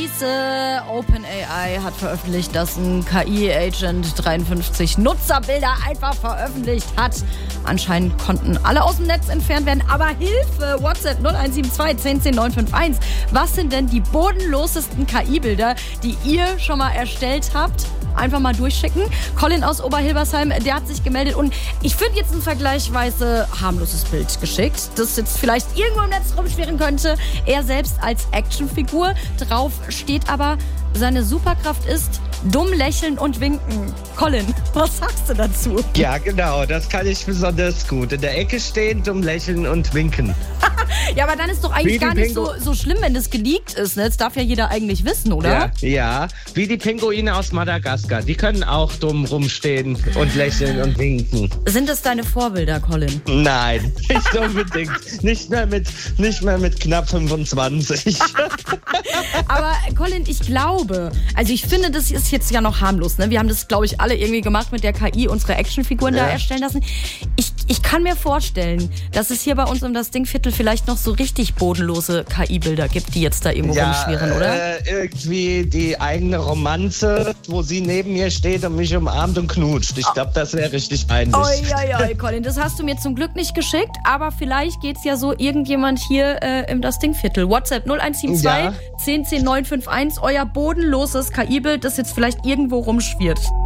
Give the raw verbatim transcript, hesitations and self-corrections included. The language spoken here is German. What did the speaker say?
Scheiße. OpenAI hat veröffentlicht, dass ein K I-Agent dreiundfünfzig Nutzerbilder einfach veröffentlicht hat. Anscheinend konnten alle aus dem Netz entfernt werden. Aber Hilfe! WhatsApp null eins sieben zwei zehn zehn neun fünf eins. Was sind denn die bodenlosesten K I-Bilder, die ihr schon mal erstellt habt? Einfach mal durchschicken. Colin aus Oberhilbersheim, der hat sich gemeldet und ich finde jetzt ein vergleichsweise harmloses Bild geschickt, das jetzt vielleicht irgendwo im Netz rumschwirren könnte. Er selbst als Actionfigur. Drauf steht aber, seine Superkraft ist dumm lächeln und winken. Colin, was sagst du dazu? Ja, genau, das kann ich besonders gut. In der Ecke stehen, dumm lächeln und winken. Ja, aber dann ist doch eigentlich gar nicht so, so schlimm, wenn das geleakt ist. Ne? Das darf ja jeder eigentlich wissen, oder? Ja, ja, wie die Pinguine aus Madagaskar. Die können auch dumm rumstehen und lächeln und winken. Sind das deine Vorbilder, Colin? Nein, nicht unbedingt. nicht, mehr mit, nicht mehr mit knapp fünfundzwanzig. Aber Colin, ich glaube, also ich finde, das ist jetzt ja noch harmlos. Ne? Wir haben das, glaube ich, alle irgendwie gemacht mit der K I, unsere Actionfiguren ja. da erstellen lassen. Ich, ich kann mir vorstellen, dass es hier bei uns um das Dingviertel vielleicht noch so richtig bodenlose K I-Bilder gibt, die jetzt da irgendwo ja, rumschwirren, oder? Äh, irgendwie die eigene Romanze, wo sie neben mir steht und mich umarmt und knutscht. Ich glaube, das wäre richtig peinlich. Oi, oi, oi, Colin, das hast du mir zum Glück nicht geschickt, aber vielleicht geht's ja so irgendjemand hier äh, im das Dingviertel. WhatsApp null eins sieben zwei ja. zehn zehn neun fünf eins, euer bodenloses K I-Bild, das jetzt vielleicht irgendwo rumschwirrt.